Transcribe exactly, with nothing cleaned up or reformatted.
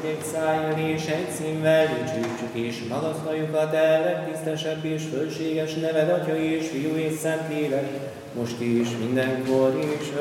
egy szájjal és egy szívvel dicsőítsük és magasztaljuk a te legtisztesebb és fölséges neved, Atya és Fiú és Szentlélek, most is, mindenkor és